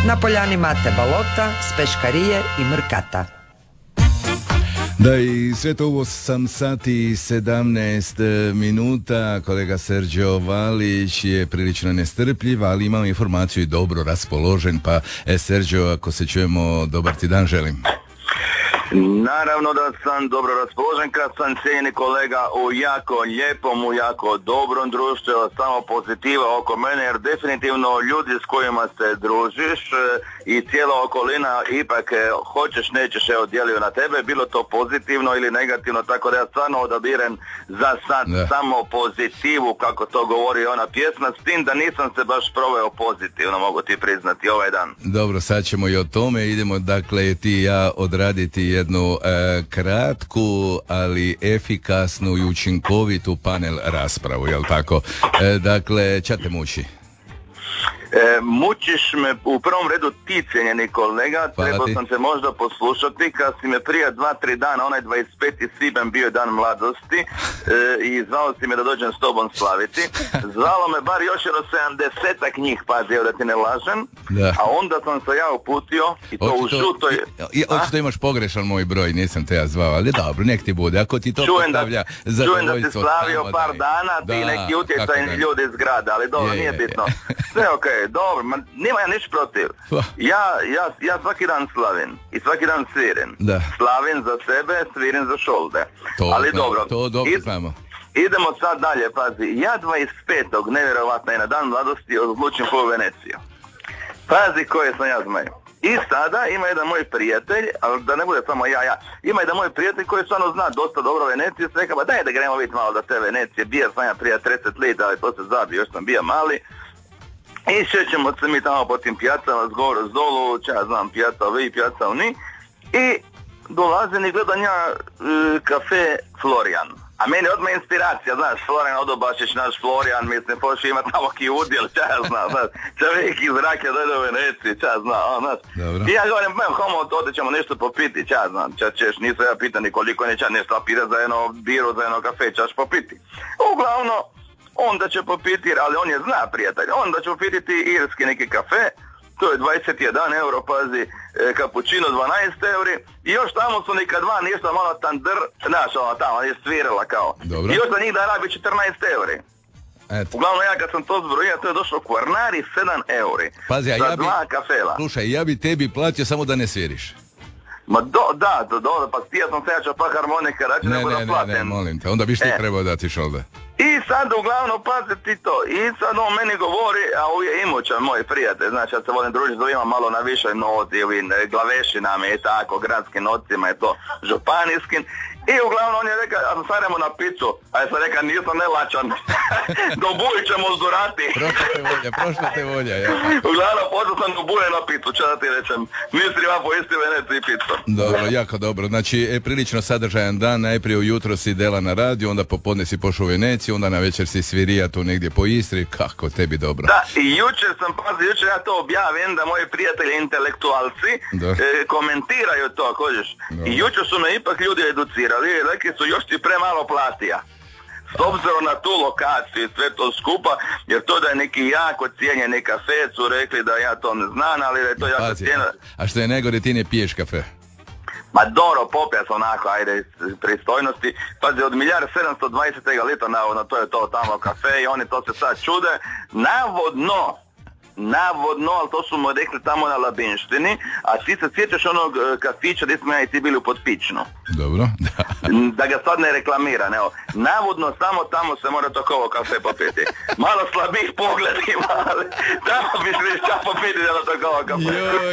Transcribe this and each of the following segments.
Na poljani Mate Balota, s Peškarije i Mrkata. Da, i sve to u 8 sati i 17 minuta. Kolega Serđo Valić je prilično nestrpljiv, ali imamo informaciju i dobro raspoložen, pa Serđo, ako se čujemo, dobar ti dan želim. Naravno da sam dobro raspoložen kad sam cijeni kolega u jako lijepom, u jako dobrom društvu, samo pozitiva oko mene, jer definitivno ljudi s kojima se družiš i cijela okolina ipak hoćeš nećeš djeluju na tebe, bilo to pozitivno ili negativno, tako da ja stvarno odabirem za sad samo pozitivu, kako to govori ona pjesma, s tim da nisam se baš proveo pozitivno, mogu ti priznati ovaj dan. Dobro, sad ćemo i o tome, idemo dakle ti i ja odraditi jednu kratku, ali efikasnu i učinkovitu panel raspravu, jel tako? Dakle, ča te muči? Mučiš me u prvom redu ti, cijenjeni kolega. Trebao sam te možda poslušati kad si me prije 2-3 dana, onaj 25. svibanj bio dan mladosti i zvao si me da dođem s tobom slaviti. Zvalo me bar još jedno 70-ak njih, pazi, da ti ne lažem, a onda sam se ja uputio i to u žutoj... Očito imaš pogrešan moj broj, nisam te ja zvao, ali dobro, nek ti bude, ako ti to postavlja zadovoljstvo. Čujem da si slavio par dana, ti neki utjecajni ljudi iz grada, ali dobro, nije bitno. Sve okej. Dobro, nema ja ništa protiv. Ja svaki dan slavim i svaki dan svirim. Slavim za sebe, svirim za šolde. Ali dobro. To dobro znamo. Idemo sad dalje, pazi. Ja 25. nevjerovatno je na dan mladosti odlučim po Veneciju. Pazi koje sam ja zmaju. I sada ima jedan moj prijatelj, ali da ne bude samo ima jedan moj prijatelj koji stvarno zna dosta dobro Veneciju, se rekao, ba daj da gremo vidjeti malo da te Venecije, bija sam ja prije 30 lita, ali to se zabio, još sam bija mali. I šećemo se mi tamo po tim pijacama, zgore, zdolu, ja znam, pijaca vi, pijaca oni. I dolazim i gledam ja kafe Florian. A meni odmah inspiracija, znaš, Florian Odobašić, naš Florian, mislim, pošto ima tamo ki udjel, ja znam, znaš, čovjek iz Rake dojde u Veneciji, ja znam, znaš. I ja govorim, homo, ovdje ćemo nešto popiti, ja znam, ćeš, nisam ja pitan ni koliko neće nešto pita za jedno biru, za jedno kafe, ćeš popiti. Uglavnom, onda će popiti, ali on je zna prijatelj, onda će popiti irski neki kafe, to je 21 euro, pazi, kapućino 12 euri, i još tamo su neka dva nešto malo tandr, znaš, ono tamo je svirala kao. Dobro. I još za njih da rabi 14 euri. Eto. Uglavnom ja kad sam to zbrojio, to je došlo kvarnari 7 euri. Pazi, za dva kafela. Slušaj, ja bi tebi platio samo da ne sviriš. Ma dobro, pa stija sam se jačao pa harmonika, rađe nego da platim. Ne, molim te, onda biš ti trebao dati šolde. I sad uglavnom pazi ti to, i sad on meni govori, a je imućan moj prijatelj, znači ja se volim družiti, imam malo na višoj noti, ovim glavešinama i tako, gradskim nocima i to, županijskim. I uglavnom on je rekao, a saremo na picu, a ja sam rekao, nisam nelačan, do Buji ćemo zdurati. Prošla te volja, ja. Uglavnom, pošao sam do Buje na picu, ča da ti rečem, nisi ima po isti Veneciji picu. Dobro, jako dobro, znači prilično sadržajan dan, najprije ujutro si dela na radiju, onda popodne si pošao u Veneciju, onda na večer si svirija tu negdje po Istri, kako tebi dobro. Da, i jučer ja to objavim da moji prijatelji intelektualci komentiraju to, kođeš. I jučer su me ipak ljudi educirali, rekli su još ti premalo platija. S obzirom na tu lokaciju i sve to skupa, jer to da je neki jako cijenjeni kafe, su rekli da ja to ne znam, ali da je to jako cijenjeno. A što je najgore, ti ne piješ kafe? Ma dobro, popija sam onako, ajde, pristojnosti. Pazi, od 1.720 litra navodno, to je to tamo kafe i oni to se sad čude. Navodno, ali to su mu rekli tamo na Labinštini, a ti se sjećaš onog kafića gdje smo ja i ti bili u Potpičnu. Dobro. Da ga sad ne reklamiram, evo. Navodno, samo tamo se mora tokovo kafe popiti. Malo slabih pogled ima, ali tamo bi se šta popiti da tokovo kafe.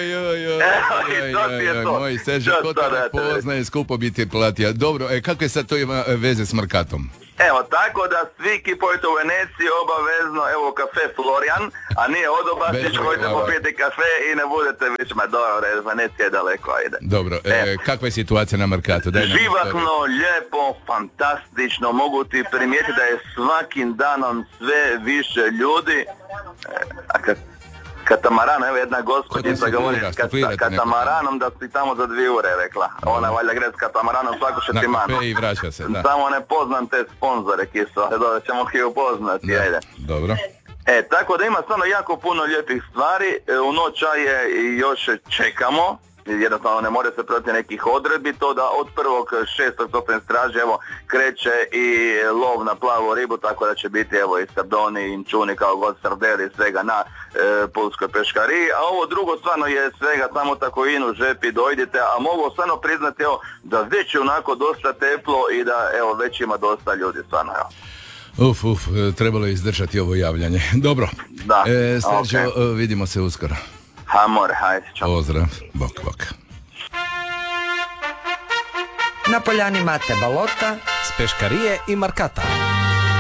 Joj, moj Serđe, ko te ne poznaje, skupo bi ti platio. Dobro, kakve sad to ima veze s Mrkatom? Evo, tako da svi ki pojete u Veneciji obavezno, evo, kafe Florian, a nije Odobašić, kojete popiti kafe i ne budete više, dobro, Venecija je daleko, ajde. Dobro, kakva je situacija na Mrkatu? Živahno, lijepo, fantastično, mogu ti primijetiti da je svakim danom sve više ljudi, katamaran, evo jedna gospođica govori katamaranom da si tamo za 2 ure, rekla. Ona valjda gre s katamaranom svaku šetimanu. Na kafe i vraća se, da. Samo ne poznam te sponzore, kiso, ali dobro, ćemo ih upoznati, ajde. Dobro. Tako da ima stvarno jako puno lijepih stvari. U noća je i još čekamo. Jednostavno ne mora se pratiti nekih odredbi, to da od 1.6. stopen straže evo kreće i lov na plavu ribu, tako da će biti evo i sardoni, i inčuni kao god sardeli, svega na pulskoj peškariji, a ovo drugo stvarno je svega samo tako inu, žepi, dojdite, a mogu stvarno priznati evo da već je onako dosta teplo i da evo već ima dosta ljudi stvarno evo. Trebalo je izdržati ovo javljanje. Dobro, da. Sergio, vidimo se uskoro. Hamor, hajde, čao. Pozdrav, bok. Na poljani Mate Balota s Peškarije i Markata.